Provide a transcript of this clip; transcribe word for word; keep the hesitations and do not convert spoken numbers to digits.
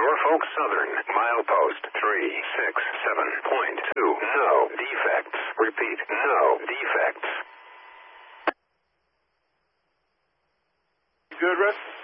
Norfolk Southern, milepost three six seven point two. No defects. Repeat, no defects. Good, Russ?